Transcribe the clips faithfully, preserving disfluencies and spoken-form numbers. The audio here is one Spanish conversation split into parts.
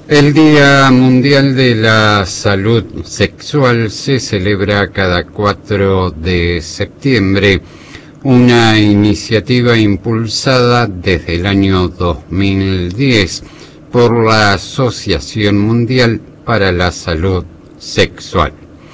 El Día Mundial de la Salud Sexual se celebra cada cuatro de septiembre, una iniciativa impulsada desde el año dos mil diez por la Asociación Mundial para la Salud Sexual.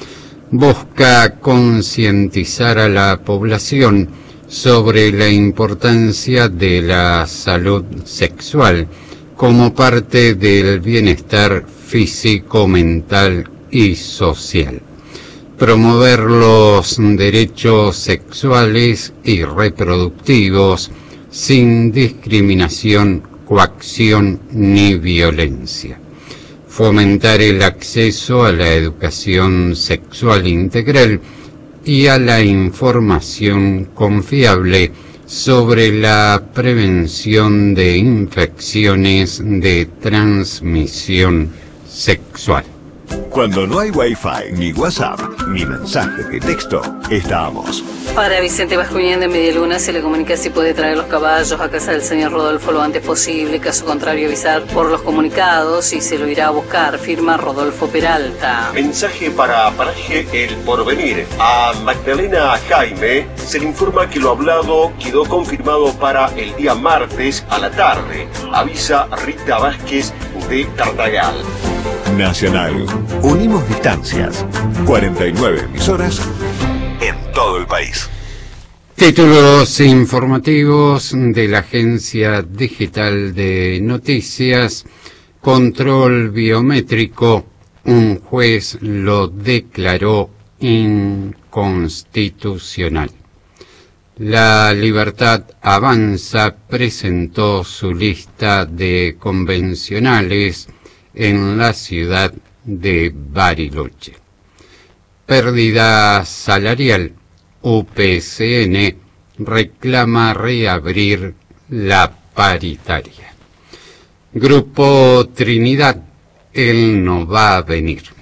Busca concientizar a la población sobre la importancia de la salud sexual como parte del bienestar físico, mental y social. Promover los derechos sexuales y reproductivos sin discriminación, coacción ni violencia. Fomentar el acceso a la educación sexual integral y a la información confiable sobre la prevención de infecciones de transmisión sexual. Cuando no hay Wi-Fi, ni WhatsApp, ni mensaje de texto, estamos. Para Vicente Bascuñán de Medialuna se le comunica si puede traer los caballos a casa del señor Rodolfo lo antes posible. Caso contrario, avisar por los comunicados y se lo irá a buscar. Firma Rodolfo Peralta. Mensaje para Paraje El Porvenir. A Magdalena Jaime se le informa que lo hablado quedó confirmado para el día martes a la tarde. Avisa Rita Vázquez de Tartagal. Nacional. Unimos distancias. cuarenta y nueve emisoras en todo el país. Títulos informativos de la Agencia Digital de Noticias. Control biométrico. Un juez lo declaró inconstitucional. La Libertad Avanza presentó su lista de convencionales en la ciudad de Bariloche. Pérdida salarial. U P C N reclama reabrir la paritaria. Grupo Trinidad, él no va a venir.